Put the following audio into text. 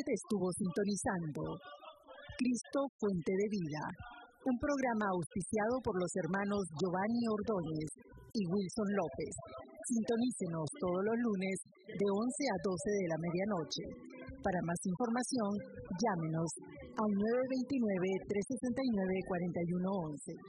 Estuvo sintonizando Cristo Fuente de Vida, un programa auspiciado por los hermanos Giovanni Ordóñez y Wilson López. Sintonícenos todos los lunes de 11 a 12 de la medianoche. Para más información, llámenos al 929-369-4111.